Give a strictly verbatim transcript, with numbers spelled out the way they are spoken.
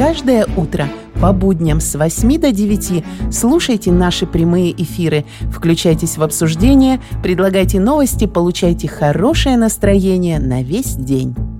Каждое утро по будням с восьми до девяти слушайте наши прямые эфиры, включайтесь в обсуждение, предлагайте новости, получайте хорошее настроение на весь день.